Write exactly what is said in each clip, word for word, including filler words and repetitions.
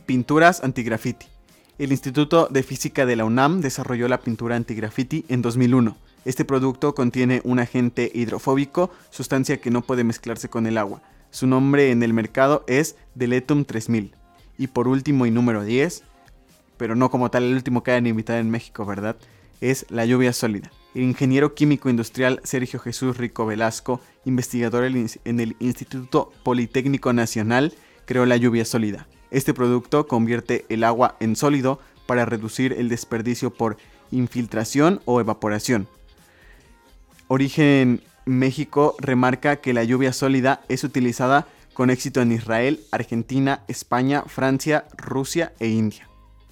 pinturas antigrafiti. El Instituto de Física de la UNAM desarrolló la pintura antigrafiti en dos mil uno. Este producto contiene un agente hidrofóbico, sustancia que no puede mezclarse con el agua. Su nombre en el mercado es Deletum tres mil. Y por último y número diez, pero no como tal el último que hayan invitado en México, ¿verdad? Es la lluvia sólida. El ingeniero químico industrial Sergio Jesús Rico Velasco, investigador en el Instituto Politécnico Nacional, creó la lluvia sólida. Este producto convierte el agua en sólido para reducir el desperdicio por infiltración o evaporación. Origen México remarca que la lluvia sólida es utilizada con éxito en Israel, Argentina, España, Francia, Rusia e India.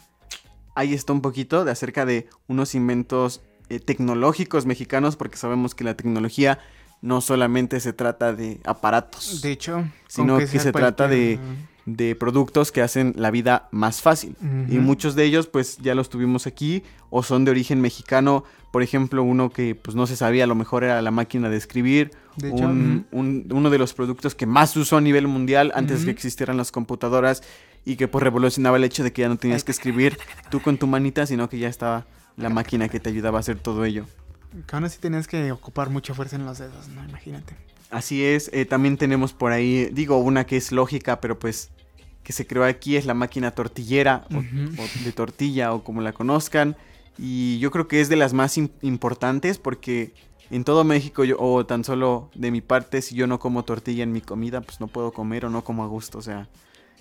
Ahí está un poquito de acerca de unos inventos eh, tecnológicos mexicanos, porque sabemos que la tecnología no solamente se trata de aparatos, de hecho, sino que, que se cualquier... trata de, de productos que hacen la vida más fácil. Uh-huh. Y muchos de ellos pues ya los tuvimos aquí o son de origen mexicano. Por ejemplo, uno que pues no se sabía, a lo mejor era la máquina de escribir. De hecho, un, uh-huh. un, uno de los productos que más se usó a nivel mundial antes uh-huh. de que existieran las computadoras y que pues revolucionaba el hecho de que ya no tenías que escribir tú con tu manita, sino que ya estaba la máquina que te ayudaba a hacer todo ello. Que aún así tenías que ocupar mucha fuerza en los dedos, ¿no? Imagínate. Así es, eh, también tenemos por ahí, digo, una que es lógica, pero pues que se creó aquí es la máquina tortillera uh-huh. o, o de tortilla o como la conozcan. Y yo creo que es de las más im- importantes porque en todo México, yo, o tan solo de mi parte, si yo no como tortilla en mi comida, pues no puedo comer o no como a gusto. O sea,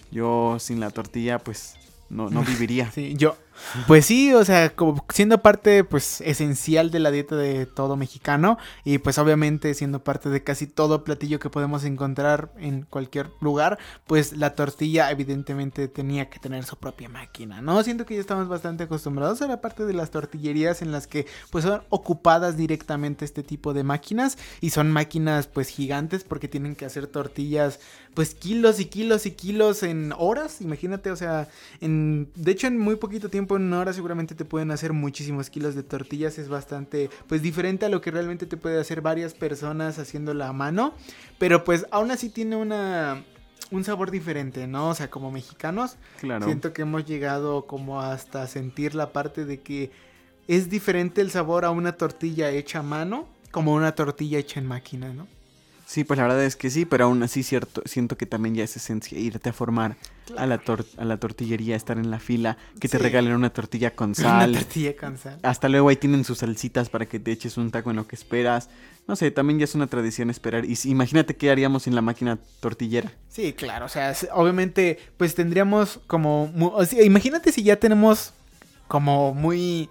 yo sin la tortilla, pues no, no viviría. Sí, yo, pues sí, o sea, como siendo parte, pues, esencial de la dieta de todo mexicano y pues obviamente siendo parte de casi todo platillo que podemos encontrar en cualquier lugar, pues la tortilla evidentemente tenía que tener su propia máquina, ¿no? Siento que ya estamos bastante acostumbrados a la parte de las tortillerías en las que pues son ocupadas directamente este tipo de máquinas y son máquinas pues gigantes porque tienen que hacer tortillas pues kilos y kilos y kilos en horas, imagínate, o sea, en, de hecho en muy poquito tiempo, en una hora seguramente te pueden hacer muchísimos kilos de tortillas. Es bastante pues diferente a lo que realmente te puede hacer varias personas haciéndola a mano, pero pues aún así tiene una un sabor diferente, ¿no? O sea, como mexicanos, claro. Siento que hemos llegado como hasta sentir la parte de que es diferente el sabor a una tortilla hecha a mano como una tortilla hecha en máquina, ¿no? Sí, pues la verdad es que sí, pero aún así cierto, siento que también ya es esencia irte a formar claro. a, la tor- a la tortillería, estar en la fila, que sí. te regalen una tortilla con sal. Una tortilla con sal. Hasta luego ahí tienen sus salsitas para que te eches un taco en lo que esperas. No sé, también ya es una tradición esperar. Y si, imagínate qué haríamos sin la máquina tortillera. Sí, claro, o sea, obviamente pues tendríamos como... O sea, imagínate si ya tenemos como muy...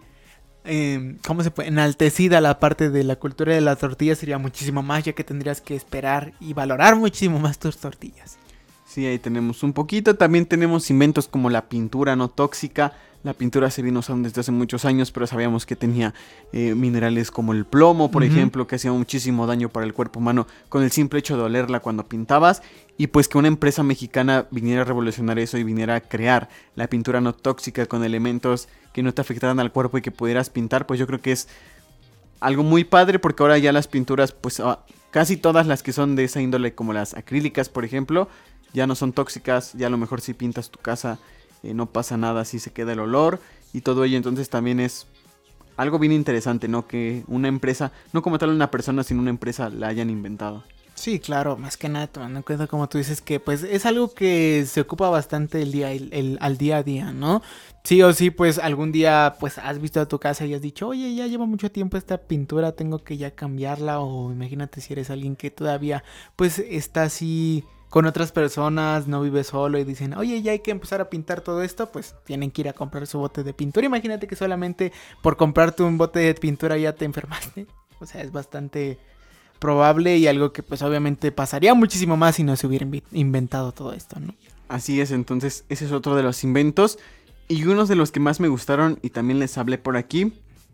Eh, ¿Cómo se puede? Enaltecida la parte de la cultura de la tortilla, sería muchísimo más, ya que tendrías que esperar y valorar muchísimo más tus tortillas. Sí, ahí tenemos un poquito. También tenemos inventos como la pintura no tóxica. La pintura se vino usando desde hace muchos años, pero sabíamos que tenía eh, minerales como el plomo, por uh-huh. ejemplo, que hacía muchísimo daño para el cuerpo humano con el simple hecho de olerla cuando pintabas. Y pues que una empresa mexicana viniera a revolucionar eso y viniera a crear la pintura no tóxica con elementos que no te afectaran al cuerpo y que pudieras pintar, pues yo creo que es algo muy padre, porque ahora ya las pinturas, pues casi todas las que son de esa índole, como las acrílicas, por ejemplo, ya no son tóxicas. Ya a lo mejor si pintas tu casa eh, no pasa nada, si se queda el olor y todo ello. Entonces también es algo bien interesante, ¿no? Que una empresa, no como tal una persona, sino una empresa la hayan inventado. Sí, claro, más que nada tomando en cuenta, como tú dices, que pues es algo que se ocupa bastante el día, el, el, al día a día, ¿no? Sí o sí, pues algún día pues has visto a tu casa y has dicho, oye, ya lleva mucho tiempo esta pintura, tengo que ya cambiarla. O imagínate si eres alguien que todavía pues está así con otras personas, no vive solo y dicen, oye, ya hay que empezar a pintar todo esto, pues tienen que ir a comprar su bote de pintura. Imagínate que solamente por comprarte un bote de pintura ya te enfermaste. O sea, es bastante probable y algo que pues obviamente pasaría muchísimo más si no se hubiera inventado todo esto, ¿no? Así es, entonces ese es otro de los inventos. Y uno de los que más me gustaron y también les hablé por aquí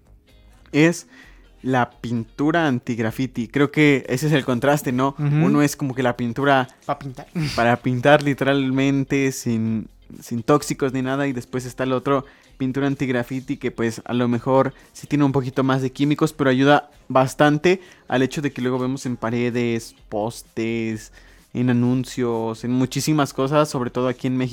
es la pintura antigrafiti. Creo que ese es el contraste, ¿no? Uh-huh. Uno es como que la pintura para pintar, para pintar literalmente sin, sin tóxicos ni nada, y después está el otro, pintura antigrafiti, que pues a lo mejor sí tiene un poquito más de químicos, pero ayuda bastante al hecho de que luego vemos en paredes, postes, en anuncios, en muchísimas cosas, sobre todo aquí en México.